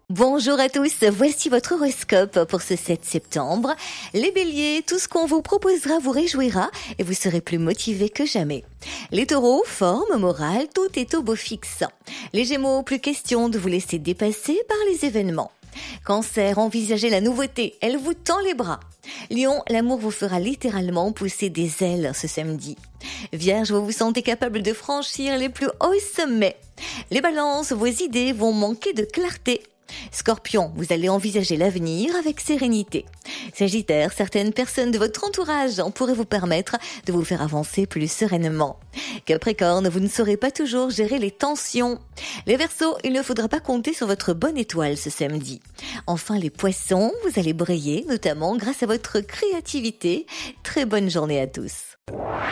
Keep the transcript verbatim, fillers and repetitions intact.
Bonjour à tous, voici votre horoscope pour ce sept septembre. Les béliers, tout ce qu'on vous proposera vous réjouira et vous serez plus motivés que jamais. Les taureaux, forme, morale, tout est au beau fixe. Les gémeaux, plus question de vous laisser dépasser par les événements. Cancer, envisagez la nouveauté, elle vous tend les bras. Lion, l'amour vous fera littéralement pousser des ailes ce samedi. Vierge, vous vous sentez capable de franchir les plus hauts sommets. Les balances, vos idées vont manquer de clarté. Scorpion, vous allez envisager l'avenir avec sérénité. Sagittaire, certaines personnes de votre entourage pourraient vous permettre de vous faire avancer plus sereinement. Capricorne, vous ne saurez pas toujours gérer les tensions. Les Verseaux, il ne faudra pas compter sur votre bonne étoile ce samedi. Enfin les Poissons, vous allez briller, notamment grâce à votre créativité. Très bonne journée à tous.